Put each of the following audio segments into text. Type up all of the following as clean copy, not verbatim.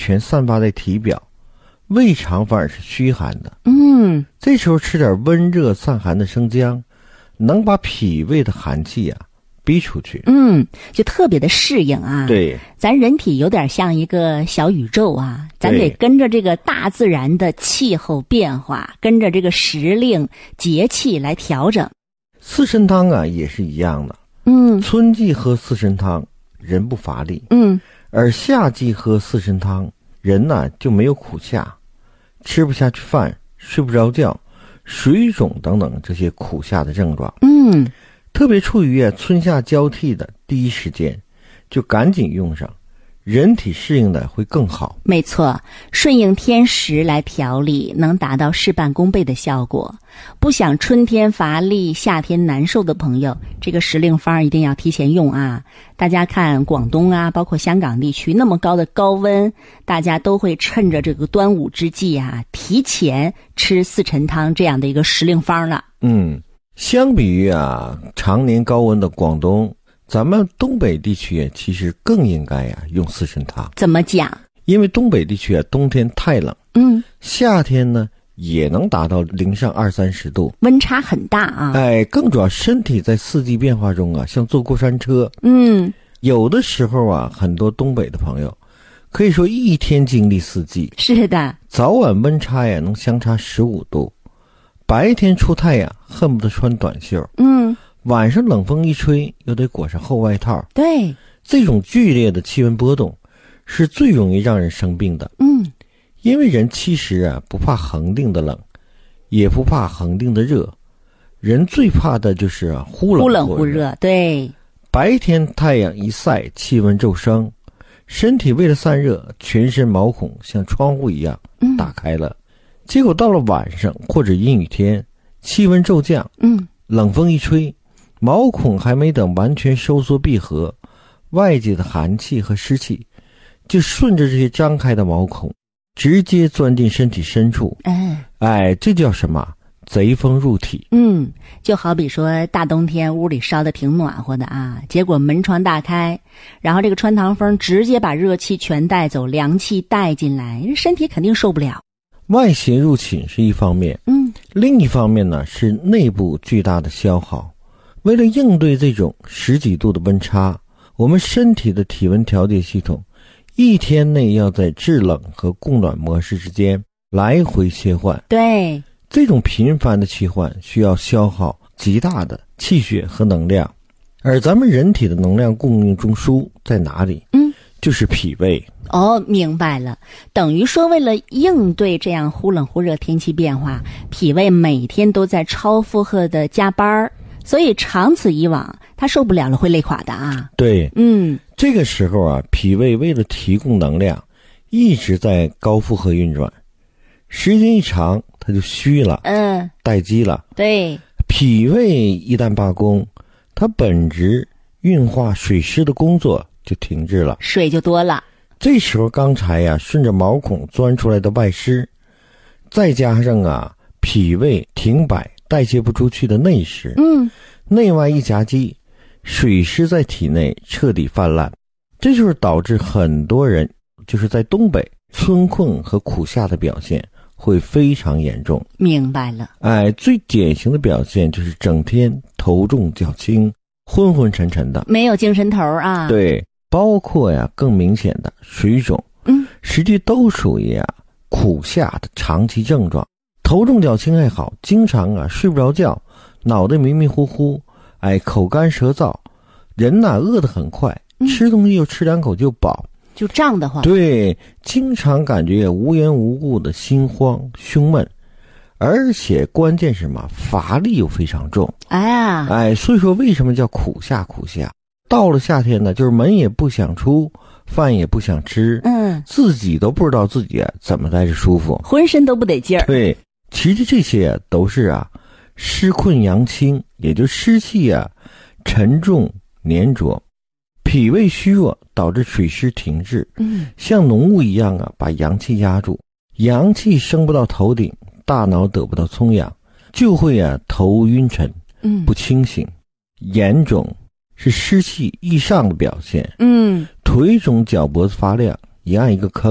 全散发在体表，胃肠反而是虚寒的。这时候吃点温热散寒的生姜，能把脾胃的寒气逼出去。 就特别的适应啊。 对， 咱人体有点像一个小宇宙啊，咱得跟着这个大自然的气候变化，跟着这个时令节气来调整。 四神汤也是一样的。春季喝四神汤，人不乏力。而夏季喝四神汤，人就没有苦夏，吃不下去饭，睡不着觉，水肿等等这些苦夏的症状。特别处于春夏交替的第一时间，就赶紧用上，人体适应的会更好。 没错，顺应天时来调理，能达到事半功倍的效果。不想春天乏力夏天难受的朋友，这个时令方一定要提前用啊。大家看广东包括香港地区那么高的高温，大家都会趁着这个端午之际提前吃四神汤这样的一个时令方了。 相比于常年高温的广东，咱们东北地区其实更应该用四神汤。 怎么讲？ 因为东北地区冬天太冷，夏天呢也能达到零上20-30度， 温差很大啊。 更主要身体在四季变化中像坐过山车。有的时候很多东北的朋友可以说一天经历四季。 是的， 早晚温差能相差15度，白天出太阳恨不得穿短袖，晚上冷风一吹又得裹上厚外套。 对， 这种剧烈的气温波动是最容易让人生病的。因为人其实不怕恒定的冷，也不怕恒定的热，人最怕的就是忽冷忽热。 对， 白天太阳一晒，气温骤升，身体为了散热，全身毛孔像窗户一样打开了。结果到了晚上或者阴雨天，气温骤降，冷风一吹，毛孔还没等完全收缩闭合，外界的寒气和湿气就顺着这些张开的毛孔直接钻进身体深处。这叫什么？贼风入体。 就好比说大冬天屋里烧得挺暖和的结果门窗大开，然后这个穿堂风直接把热气全带走，凉气带进来，身体肯定受不了。 外邪入侵是一方面，另一方面呢是内部巨大的消耗。为了应对这种10几度的温差，我们身体的体温调节系统一天内要在制冷和供暖模式之间来回切换。 对， 这种频繁的切换需要消耗极大的气血和能量，而咱们人体的能量供应中枢在哪里？就是脾胃。 明白了，等于说为了应对这样忽冷忽热天气变化，脾胃每天都在超负荷的加班，所以长此以往他受不了了，会累垮的对，这个时候脾胃为了提供能量一直在高负荷运转，时间一长它就虚了，待机了。对，脾胃一旦罢工，它本质运化水湿的工作就停滞了， 水就多了。 这时候刚才顺着毛孔钻出来的外湿，再加上脾胃停摆代谢不出去的内湿，内外一夹击，水湿在体内彻底泛滥，这就是导致很多人就是在东北春困和苦夏的表现会非常严重。 明白了。 最典型的表现就是整天头重脚轻，昏昏沉沉的， 没有精神头对，包括更明显的水肿，实际都属于苦夏的长期症状。头重脚轻还好，经常睡不着觉，脑袋迷迷糊糊，口干舌燥，人饿得很快，吃东西又吃2口就饱， 就胀得慌。 对，经常感觉无缘无故的心慌胸闷，而且关键是什么？乏力又非常重。所以说为什么叫苦夏？苦夏到了夏天呢，就是门也不想出，饭也不想吃，自己都不知道自己怎么才是舒服， 浑身都不得劲儿。 对，其实这些都是湿困阳清，也就湿气沉重粘着，脾胃虚弱导致水湿停滞，像浓雾一样把阳气压住，阳气升不到头顶，大脑得不到充氧，就会头晕沉，不清醒。眼肿是湿气易上的表现，腿肿脚脖子发亮，一按一个坑，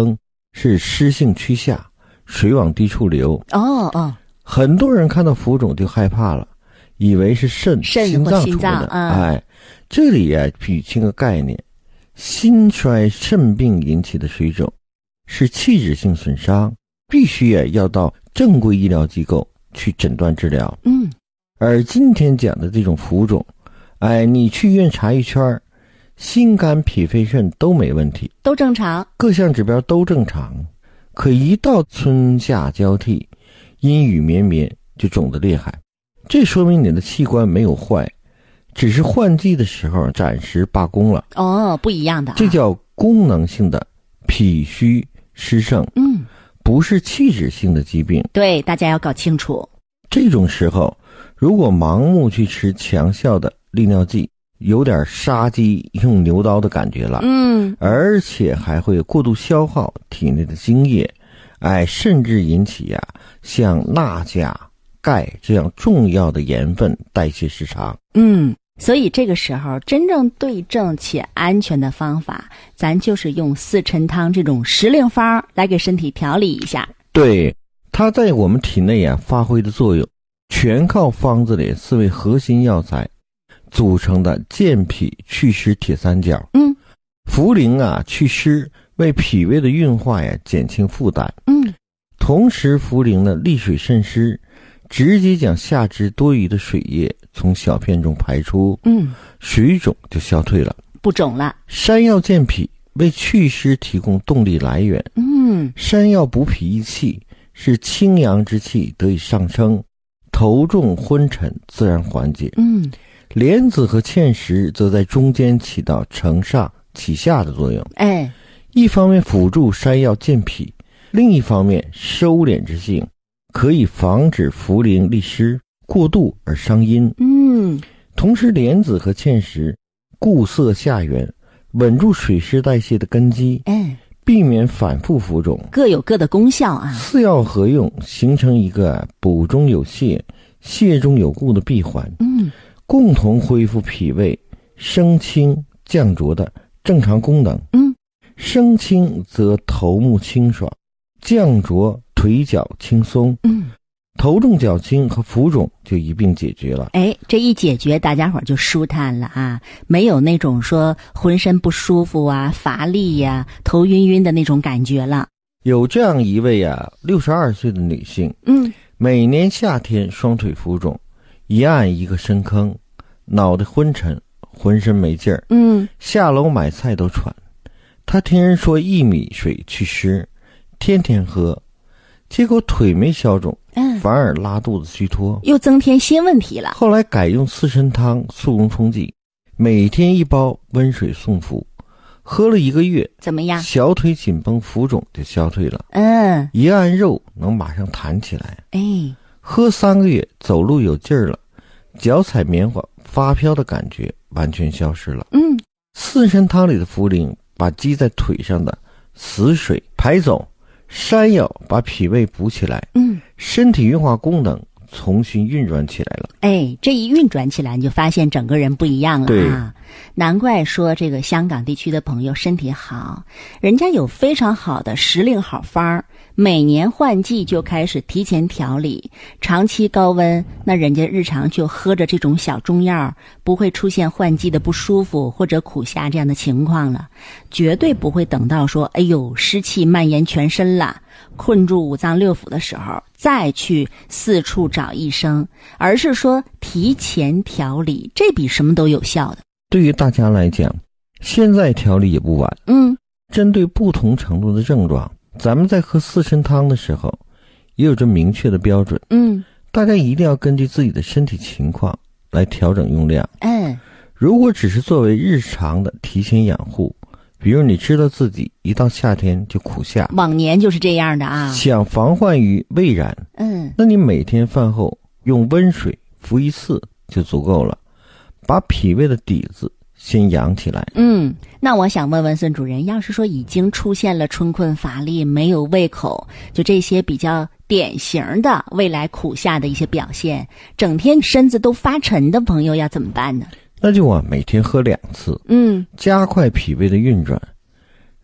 是湿性趋下，水往低处流。很多人看到浮肿就害怕了，以为是肾心脏出的。这里捋清个概念，心衰肾病引起的水肿是器质性损伤，必须要到正规医疗机构去诊断治疗。而今天讲的这种浮肿，你去医院查一圈，心肝脾肺肾都没问题， 都正常， 各项指标都正常。可一到春夏交替，阴雨绵绵，就肿得厉害。这说明你的器官没有坏，只是换季的时候暂时罢工了。 不一样的这叫功能性的脾虚湿盛，不是器质性的疾病。 对，大家要搞清楚。 这种时候，如果盲目去吃强效的利尿剂，有点杀鸡用牛刀的感觉了。而且还会过度消耗体内的精液，甚至引起像钠钾钙这样重要的盐分代谢失常。 所以这个时候真正对症且安全的方法，咱就是用四陈汤这种时令方来给身体调理一下。 对，它在我们体内发挥的作用，全靠方子里4味核心药材组成的健脾祛湿铁三角。茯苓祛湿，为脾胃的运化减轻负担。同时茯苓呢利水渗湿，直接将下肢多余的水液从小便中排出，水肿就消退了， 不肿了。 山药健脾，为祛湿提供动力来源。山药补脾益气，使清阳之气得以上升，头重昏沉自然缓解。莲子和芡实则在中间起到承上启下的作用。一方面辅助山药健脾，另一方面收敛之性，可以防止茯苓利湿过度而伤阴。同时莲子和芡实固涩下源，稳住水湿代谢的根基，避免反复浮肿， 各有各的功效啊。 四药合用，形成一个补中有泻，泻中有固的闭环，共同恢复脾胃升清降浊的正常功能。升清则头目清爽，降浊腿脚轻松。头重脚轻和浮肿就一并解决了。 这一解决，大家伙就舒坦了啊，没有那种说浑身不舒服乏力头晕晕的那种感觉了。 有这样一位62岁的女性，每年夏天双腿浮肿，一按一个深坑，脑袋昏沉，浑身没劲儿，下楼买菜都喘。她听人说薏米水祛湿，天天喝，结果腿没消肿，反而拉肚子虚脱， 又增添新问题了。 后来改用四神汤速溶冲剂，每天1包温水送服，喝了1个月， 怎么样？ 小腿紧绷浮肿就消退了。一按肉能马上弹起来。喝3个月，走路有劲儿了，脚踩棉花发飘的感觉完全消失了。四神汤里的茯苓把积在腿上的死水排走，山药把脾胃补起来，身体运化功能重新运转起来了。 这一运转起来，你就发现整个人不一样了啊！难怪说这个香港地区的朋友身体好，人家有非常好的时令好方，每年换季就开始提前调理，长期高温，那人家日常就喝着这种小中药，不会出现换季的不舒服或者苦夏这样的情况了，绝对不会等到说湿气蔓延全身了，困住五脏六腑的时候再去四处找医生，而是说提前调理，这比什么都有效的。 对于大家来讲，现在调理也不晚。针对不同程度的症状，咱们在喝四神汤的时候也有着明确的标准。大家一定要根据自己的身体情况来调整用量。如果只是作为日常的提前养护，比如你知道自己一到夏天就苦夏， 往年就是这样的啊， 想防患于未然，那你每天饭后用温水服1次就足够了，把脾胃的底子先养起来。 那我想问问孙主任，要是说已经出现了春困乏力，没有胃口，就这些比较典型的未来苦夏的一些表现，整天身子都发沉的朋友要怎么办呢？ 那就每天喝2次，加快脾胃的运转。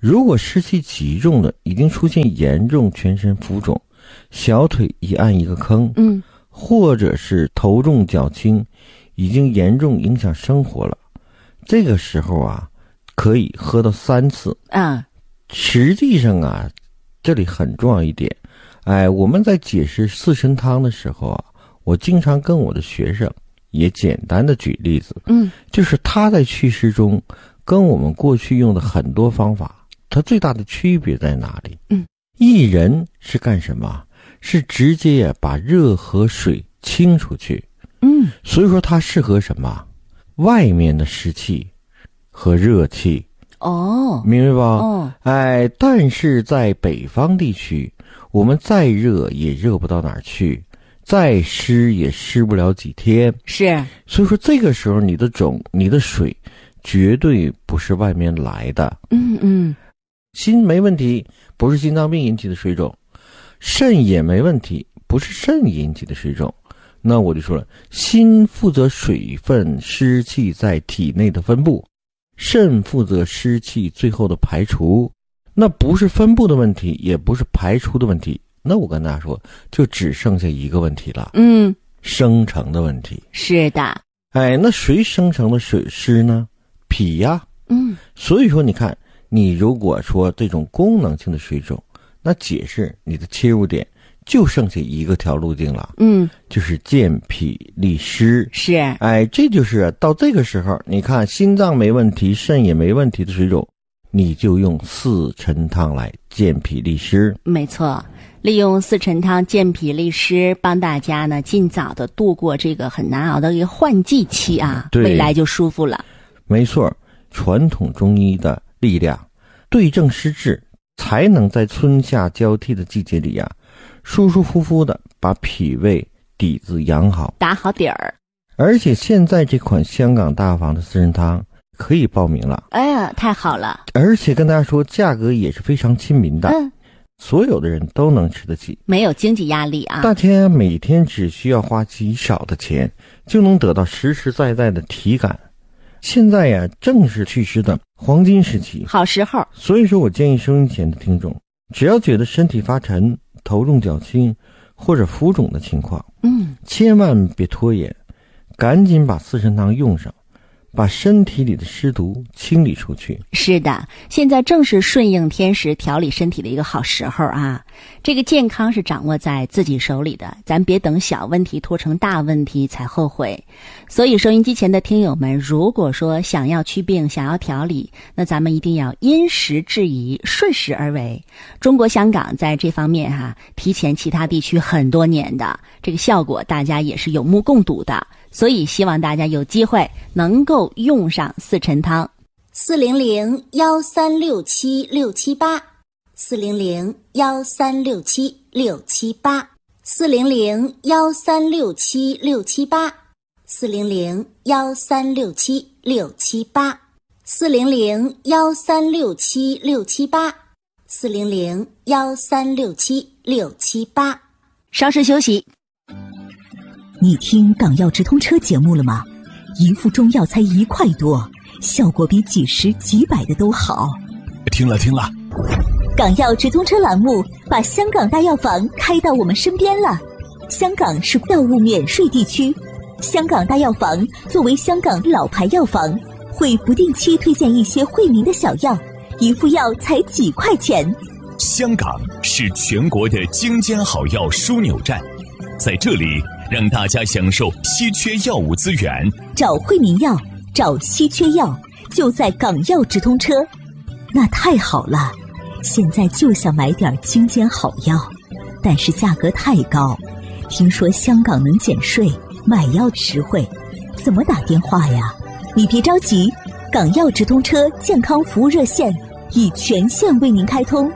如果湿气极重的，已经出现严重全身浮肿，小腿一按一个坑，或者是头重脚轻，已经严重影响生活了，这个时候啊，可以喝到3次。实际上啊，这里很重要一点，我们在解释四神汤的时候啊，我经常跟我的学生也简单的举例子，就是他在祛湿中跟我们过去用的很多方法，它最大的区别在哪里？薏仁是干什么？是直接把热和水清出去。所以说它适合什么？外面的湿气和热气。明白吧？但是在北方地区，我们再热也热不到哪儿去，再湿也湿不了几天。 是， 所以说这个时候你的肿、你的水绝对不是外面来的。心没问题，不是心脏病引起的水肿，肾也没问题，不是肾引起的水肿。那我就说了，心负责水分湿气在体内的分布，肾负责湿气最后的排除，那不是分布的问题，也不是排除的问题，那我跟大家说，就只剩下一个问题了，生成的问题。 是的。 那谁生成的水湿呢？脾呀。所以说你看，你如果说这种功能性的水肿，那解释你的切入点就剩下一个条路径了，就是健脾利湿。 是， 这就是到这个时候，你看心脏没问题，肾也没问题的水肿，你就用四陈汤来健脾利湿。 没错，利用四陈汤健脾利湿，帮大家呢尽早的度过这个很难熬的一个换季期啊，未来就舒服了。 没错，传统中医的力量，对症施治，才能在春夏交替的季节里啊，舒舒服服的把脾胃底子养好， 打好底儿。 而且现在这款香港大房的四神汤可以报名了。 太好了。 而且跟大家说，价格也是非常亲民的，所有的人都能吃得起， 没有经济压力啊。 大家每天只需要花极少的钱，就能得到实实在在的体感。现在呀，正是祛湿的黄金时期， 好时候。 所以说我建议收音前的听众，只要觉得身体发沉、头重脚轻或者浮肿的情况，千万别拖延，赶紧把四神汤用上，把身体里的湿毒清理出去。 是的，现在正是顺应天时调理身体的一个好时候啊。这个健康是掌握在自己手里的，咱别等小问题拖成大问题才后悔。所以收音机前的听友们，如果说想要祛病，想要调理，那咱们一定要因时制宜，顺势而为。中国香港在这方面提前其他地区很多年的，这个效果大家也是有目共睹的。所以希望大家有机会能够用上四陈汤。400-1367-678，400-1367-678，400-1367-678，400-1367-678。稍事休息。 你听港药直通车节目了吗？一副中药才1块多，效果比几十几百的都好。 听了。 港药直通车栏目把香港大药房开到我们身边了。香港是药物免税地区，香港大药房作为香港老牌药房，会不定期推荐一些惠民的小药，一副药才几块钱。 香港是全国的精尖好药枢纽站，在这里让大家享受稀缺药物资源， 找惠民药，找稀缺药，就在港药直通车。那太好了，现在就想买点精尖好药，但是价格太高。听说香港能减税，买药实惠，怎么打电话呀？你别着急，港药直通车健康服务热线已全线为您开通。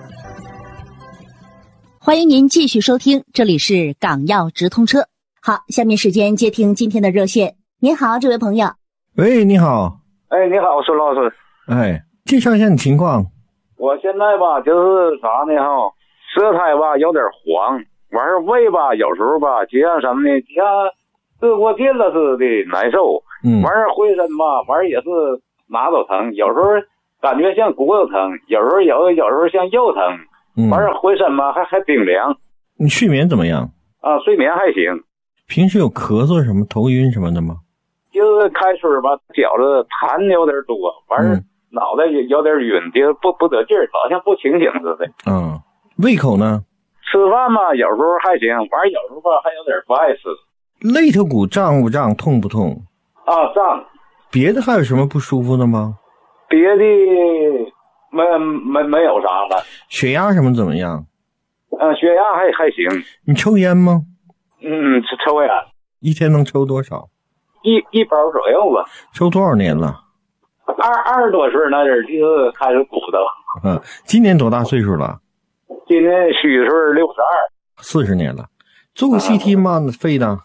欢迎您继续收听，这里是港药直通车。好，下面时间接听今天的热线。您好，这位朋友。 喂，你好。 你好，孙老师。 介绍一下你情况。 我现在吧，就是啥呢舌苔吧有点黄，完事胃吧有时候吧就像什么呢，就像吃过劲了似的难受。完事浑身吧，完事也是哪都疼，有时候感觉像骨头疼，有时候像腰疼，完事浑身嘛还冰凉。 你睡眠怎么样？ 啊，睡眠还行。 平时有咳嗽什么、头晕什么的吗？ 就是开春吧，觉着痰有点多，完事脑袋有点晕，就不得劲儿，好像不清醒似的。 胃口呢？ 吃饭嘛，有时候还行，完有时候吧还有点不爱吃。 肋头骨胀不胀，痛不痛？ 啊，胀。 别的还有什么不舒服的吗？ 别的没有啥了。 血压什么怎么样？ 血压还行。 你抽烟吗？ 抽烟。 一天能抽多少？ 一包左右吧。 抽多少年了 ？20多岁那阵儿就开始鼓捣。 今年多大岁数了？ 今年虚岁62。 40年了。做过 CT 吗？肺的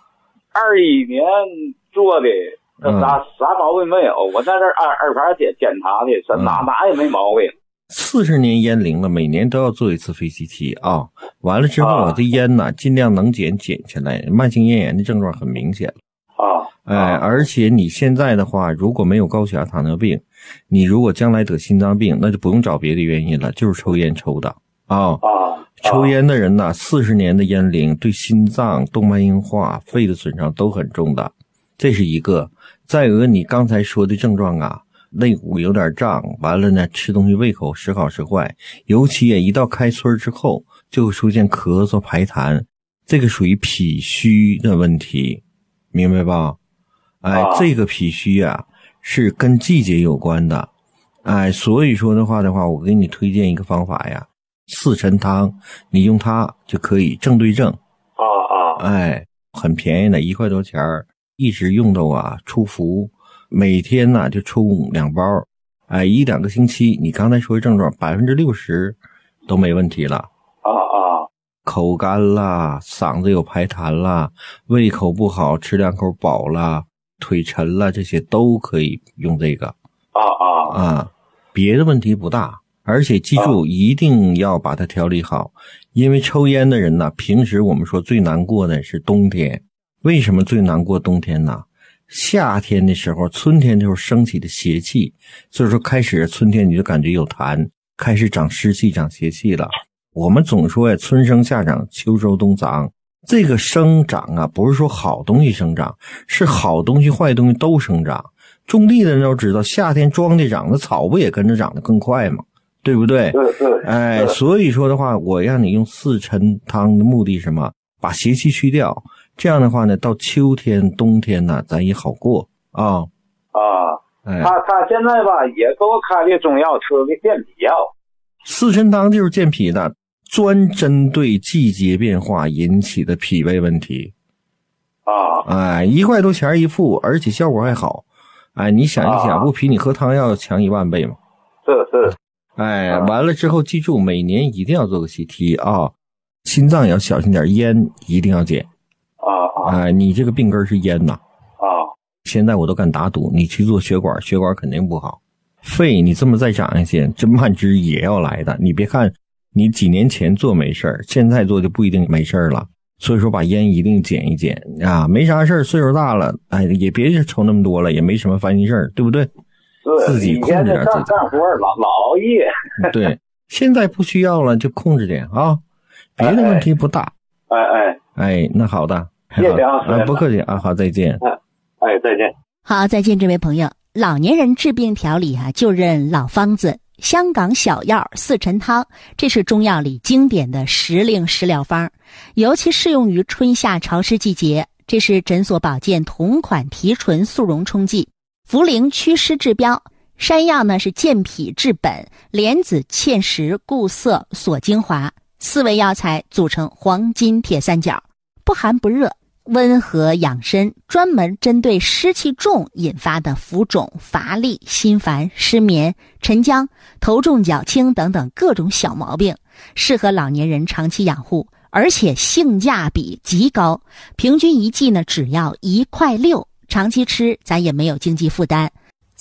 ？21年做的，啥毛病没有。我在这二盘检查的，哪也没毛病。 40年烟龄了，每年都要做一次肺 CT 啊。完了之后，我的烟呢，尽量能减下来。慢性咽炎的症状很明显了。而且你现在的话，如果没有高血压、糖尿病，你如果将来得心脏病，那就不用找别的原因了，就是抽烟抽的抽烟的人呢，40年的烟龄对心脏、动脉硬化、肺的损伤都很重的，这是一个。再有你刚才说的症状啊，肋骨有点胀，完了呢，吃东西胃口时好时坏，尤其也一到开春之后，就会出现咳嗽、排痰，这个属于脾虚的问题，明白吧？这个脾虚啊，是跟季节有关的，所以说的话，我给你推荐一个方法呀。四陈汤，你用它就可以正对正。很便宜的，1块多钱，一直用到出服，每天呢就抽2包，1-2个星期，你刚才说的症状60%都没问题了。口干啦，嗓子有排痰啦，胃口不好，吃2口饱啦，腿沉了，这些都可以用这个。别的问题不大。而且记住，一定要把它调理好，因为抽烟的人呢，平时我们说最难过的是冬天。为什么最难过冬天呢？夏天的时候，春天的时候升起的邪气，所以说开始春天你就感觉有痰，开始长湿气、长邪气了。我们总说春生夏长，秋收冬藏，这个生长啊，不是说好东西生长，是好东西、坏东西都生长。种地的人都知道，夏天庄稼长，那草不也跟着长得更快吗？对不对？所以说的话，我让你用四陈汤的目的是什么？把邪气去掉，这样的话呢，到秋天、冬天呢，咱也好过啊。 他现在吧也给我开的中药，吃的健脾药。 四陈汤就是健脾的，专针对季节变化引起的脾胃问题。1块多钱一副，而且效果还好。你想一想，不比你喝汤药强1万倍吗？ 是。 完了之后记住，每年一定要做个 CT 啊，心脏也要小心点，烟一定要减。你这个病根是烟呐。现在我都敢打赌，你去做血管肯定不好。肺你这么再长一些，这慢支也要来的。你别看你几年前做没事儿，现在做就不一定没事儿了。所以说把烟一定减一减啊，没啥事儿，岁数大了，也别抽那么多了，也没什么烦心事儿，对不对？自己控制点自己。 干活老熬夜。 对，现在不需要了，就控制点啊，别的问题不大。那好的， 谢谢啊， 不客气啊，好，再见。 再见。 好，再见，这位朋友。老年人治病调理就认老方子，香港小药四陈汤，这是中药里经典的时令食疗方，尤其适用于春夏潮湿季节。这是诊所保健同款提纯速溶冲剂，茯苓祛湿治标，山药呢是健脾治本，莲子芡实固涩锁精华，4味药材组成黄金铁三角，不寒不热，温和养身，专门针对湿气重引发的浮肿、乏力、心烦、失眠、沉僵、头重脚轻等等各种小毛病，适合老年人长期养护，而且性价比极高，平均一剂呢只要1.6块，长期吃咱也没有经济负担。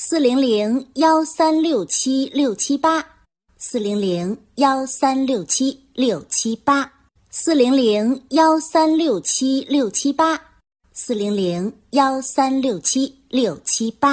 400-1367-678 400-1367-678 400-1367-678 400-1367-678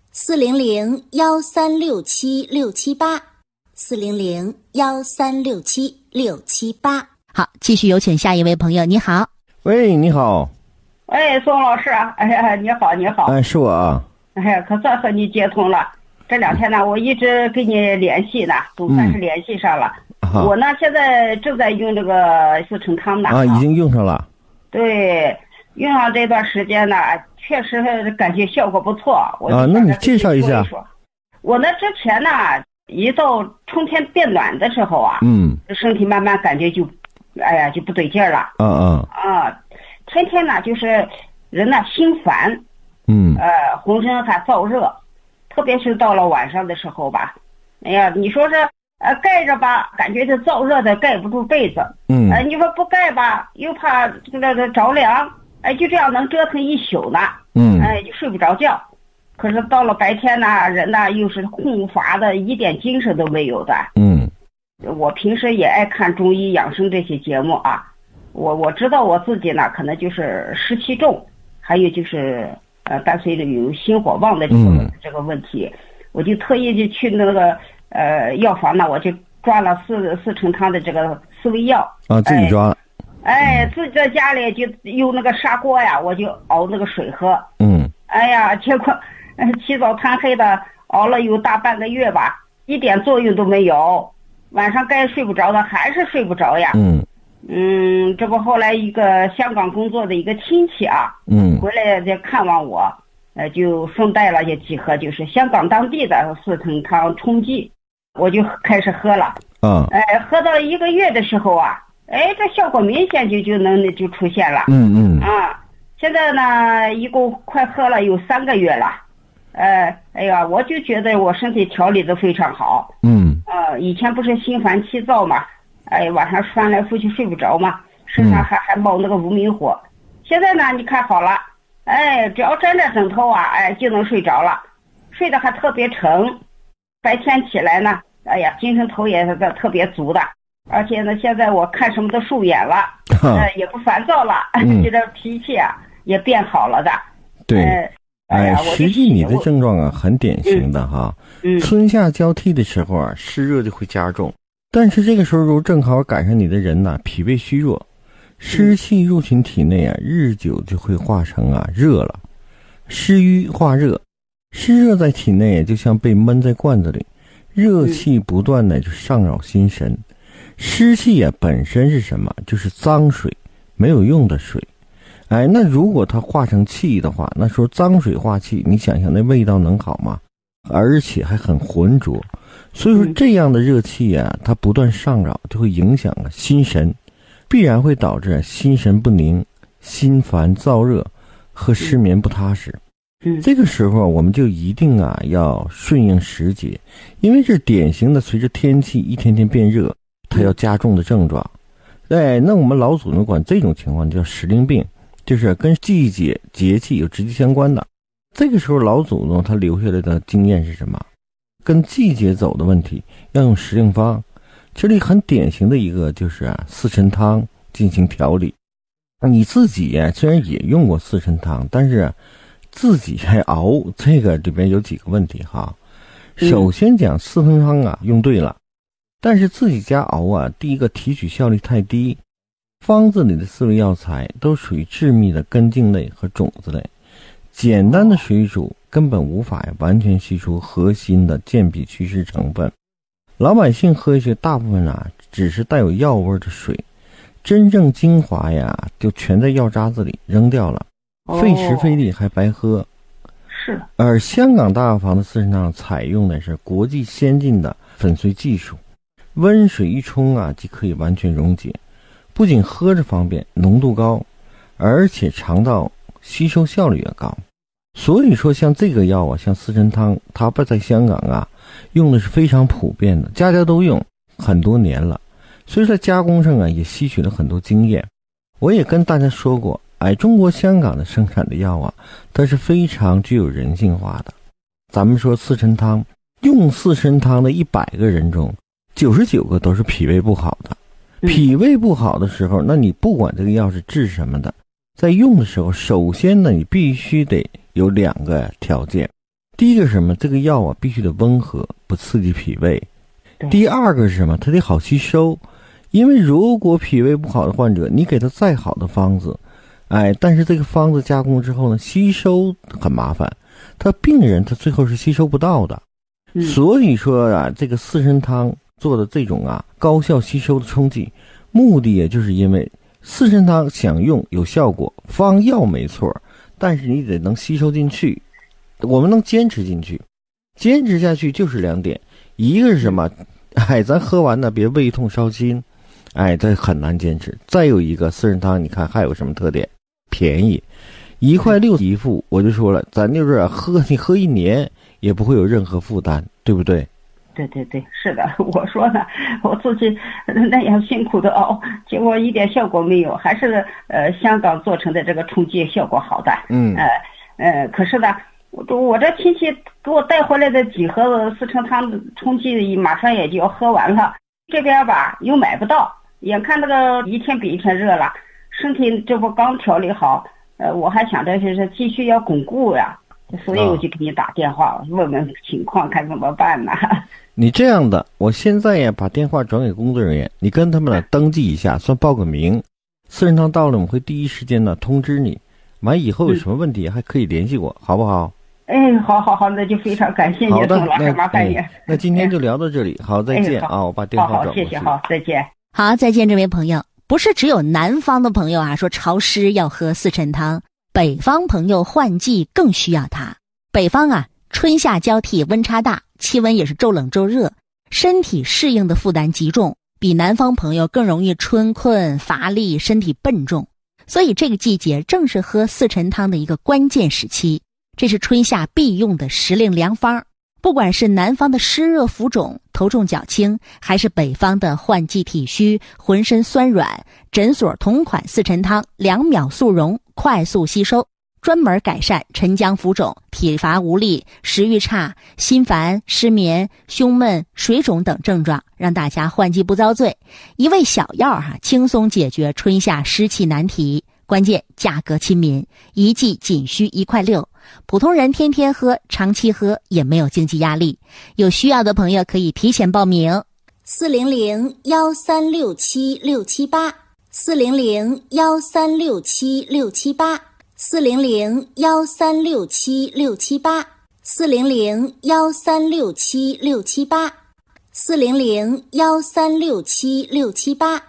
400-1367-678，400-1367-678。 好，继续有请下一位朋友。你好。 喂，你好。 哎，宋老师啊，哎呀，你好，你好。 哎，是我啊。 哎呀，可算和你接通了。这2天呢，我一直跟你联系呢，总算是联系上了。我呢，现在正在用这个四陈汤呢。 啊，已经用上了。 对，用上这段时间呢，确实感觉效果不错。 那你介绍一下。 我呢，之前呢，一到春天变暖的时候啊，身体慢慢感觉就不对劲儿了。天天呢，就是人呢心烦，浑身还燥热，特别是到了晚上的时候吧，哎呀，你说是盖着吧，感觉这燥热的盖不住被子，你说不盖吧，又怕这个着凉，就这样能折腾一宿呢，就睡不着觉。可是到了白天呢，人呢又是空乏的，一点精神都没有的。我平时也爱看中医养生这些节目啊。我知道我自己呢，可能就是湿气重，还有就是伴随着有心火旺的这个问题，我就特意就去那个药房呢，我就抓了四陈汤的这个四味药啊，自己抓。 自己在家里就用那个砂锅呀，我就熬那个水喝。哎呀，结果起早贪黑的熬了有大半个月吧，一点作用都没有，晚上该睡不着的还是睡不着呀。这不后来一个香港工作的一个亲戚啊，回来就看望我，就顺带了几盒就是香港当地的四陈汤冲剂，我就开始喝了。喝到1个月的时候啊，这效果明显就出现了。现在呢，一共快喝了有3个月了。哎呀，我就觉得我身体调理的非常好。以前不是心烦气躁嘛。晚上翻来覆去睡不着嘛，身上还冒那个无名火。现在呢，你看好了，只要沾着枕头啊，就能睡着了，睡得还特别沉。白天起来呢，精神头也是特别足的，而且呢，现在我看什么都顺眼了，也不烦躁了，这个脾气啊也变好了的。 对，实际你的症状啊很典型的哈，春夏交替的时候啊，湿热就会加重。但是这个时候正好赶上你的人呢，脾胃虚弱，湿气入侵体内啊，日久就会化成热了，湿瘀化热，湿热在体内就像被闷在罐子里，热气不断的就上扰心神。湿气啊本身是什么？就是脏水，没有用的水。那如果它化成气的话，那时候脏水化气，你想想那味道能好吗？而且还很浑浊。所以说这样的热气啊，它不断上扰，就会影响心神，必然会导致心神不宁、心烦燥热和失眠不踏实。这个时候我们就一定要顺应时节，因为这典型的随着天气一天天变热，它要加重的症状。那我们老祖宗管这种情况叫时令病，就是跟季节节气有直接相关的。这个时候老祖宗他留下来的经验是什么？跟季节走的问题要用时令方，这里很典型的一个就是四陈汤进行调理。你自己虽然也用过四陈汤，但是自己还熬，这个里边有几个问题哈。首先讲四陈汤用对了，但是自己家熬第一个提取效率太低，方子里的4味药材都属于致密的根茎类和种子类，简单的水煮根本无法完全吸出核心的健脾祛湿成分。老百姓喝下去大部分只是带有药味的水，真正精华就全在药渣子里扔掉了，费时费力还白喝。 是。而香港大药房的四陈汤采用的是国际先进的粉碎技术，温水一冲即可以完全溶解，不仅喝着方便，浓度高，而且肠道吸收效率也高。所以说像这个药像四陈汤，它在香港用的是非常普遍的，家家都用很多年了，所以在加工上也吸取了很多经验。我也跟大家说过，中国香港的生产的药它是非常具有人性化的。咱们说四陈汤，用四陈汤的100个人中99个都是脾胃不好的。脾胃不好的时候，那你不管这个药是治什么的，在用的时候，首先呢，你必须得有2个条件。 第一个是什么？这个药啊必须得温和，不刺激脾胃。第二个是什么？它得好吸收。因为如果脾胃不好的患者，你给他再好的方子，但是这个方子加工之后呢，吸收很麻烦，他病人他最后是吸收不到的。所以说啊，这个四神汤做的这种高效吸收的冲剂，目的也就是因为四神汤想用有效果，方药没错，但是你得能吸收进去，我们能坚持进去，坚持下去就是2点，一个是什么？咱喝完呢别胃痛烧心，这很难坚持。再有一个四神汤，你看还有什么特点？便宜，1块6一副。我就说了，咱就是你喝1年也不会有任何负担，对不对？ 对，是的。我说呢，我自己那样辛苦的熬，结果一点效果没有，还是香港做成的这个冲剂效果好的。可是呢，我这亲戚给我带回来的几盒四神汤冲剂，马上也就要喝完了。这边吧又买不到，眼看那个一天比一天热了，身体这不刚调理好，我还想着是继续要巩固呀，所以我就给你打电话问问情况，看怎么办呢？ 你这样的，我现在呀把电话转给工作人员，你跟他们呢登记一下，算报个名。四神汤到了，我们会第一时间呢通知你，完以后有什么问题还可以联系我，好不好？ 好，那就非常感谢你，宋老师，麻烦你。 那今天就聊到这里，好，再见啊！我把电话转过去。 谢谢，好，再见。 好，再见，这位朋友。不是只有南方的朋友说潮湿要喝四神汤，北方朋友换季更需要它。北方春夏交替，温差大，气温也是骤冷骤热，身体适应的负担极重，比南方朋友更容易春困乏力，身体笨重。所以这个季节正是喝四神汤的一个关键时期。这是春夏必用的时令良方，不管是南方的湿热浮肿、头重脚轻，还是北方的换季体虚、浑身酸软，诊所同款四神汤2秒速溶，快速吸收，专门改善沉江浮肿、体乏无力、食欲差、心烦、失眠、胸闷、水肿等症状，让大家换季不遭罪。一味小药轻松解决春夏湿气难题，关键价格亲民，一剂仅需1块6。普通人天天喝，长期喝也没有经济压力。有需要的朋友可以提前报名。 400-1367-678 400-1367-678 400-1367-678 400-1367-678 400-1367-678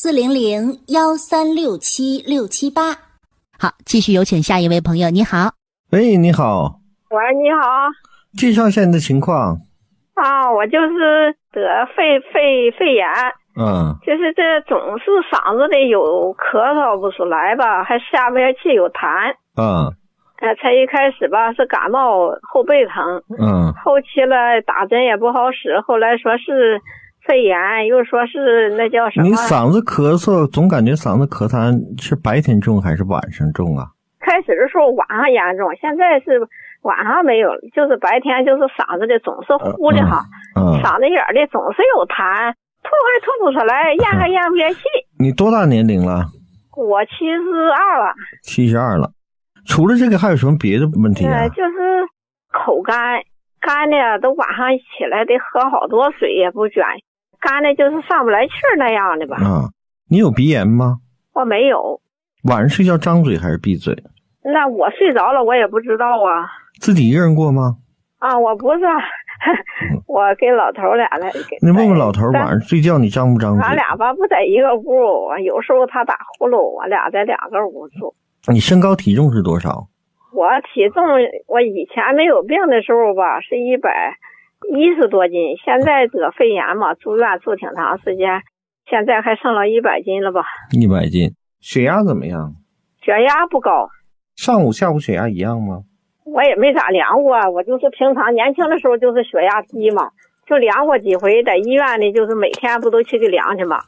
400-1367-678。 好，继续有请下一位朋友。你好。 喂，你好。 喂，你好。 介绍一下你的情况。 我就是得肺炎。就是这总是嗓子里有咳嗽不出来吧，还下边气有痰。才一开始吧是感冒后背疼。后期了打针也不好使，后来说是肺炎，又说是那叫什么？ 你嗓子咳嗽总感觉嗓子咳痰是白天重还是晚上重啊？ 开始的时候晚上严重，现在是晚上没有，就是白天就是嗓子里总是呼的嗓子眼里总是有痰，吐还吐不出来，咽还咽不下气。 你多大年龄了？ 我72了。 72了。除了这个还有什么别的问题就是口干的都晚上起来得喝好多水也不卷，干的就是上不来气儿那样的吧。 你有鼻炎吗？ 我没有。 晚上睡觉张嘴还是闭嘴？ 那我睡着了我也不知道啊。 自己一个人过吗？ 我不是，我跟老头俩来。 你问问老头晚上睡觉你张不张嘴？ 俺俩吧不在一个屋，有时候他打呼噜，我俩在2个屋住。 你身高体重是多少？ 我体重，我以前没有病的时候吧是110多斤，现在得肺炎嘛，住院住挺长时间，现在还剩了100斤了吧。 100斤。血压怎么样？ 血压不高。 上午下午血压一样吗？ 我也没咋量过，我就是平常年轻的时候就是血压低嘛，就量过几回，在医院里就是每天不都去量去嘛。